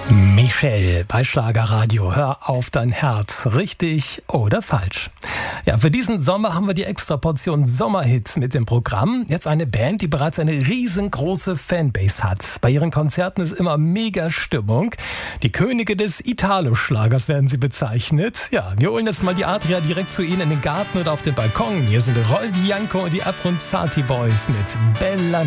Michelle bei Schlagerradio. Hör auf dein Herz. Richtig oder falsch? Ja, für diesen Sommer haben wir die extra Portion Sommerhits mit dem Programm. Jetzt eine Band, die bereits eine riesengroße Fanbase hat. Bei ihren Konzerten ist immer mega Stimmung. Die Könige des Italo-Schlagers werden sie bezeichnet. Ja, wir holen jetzt mal die Adria direkt zu Ihnen in den Garten oder auf den Balkon. Hier sind Roy Bianco und die Abronzati Boys mit Bella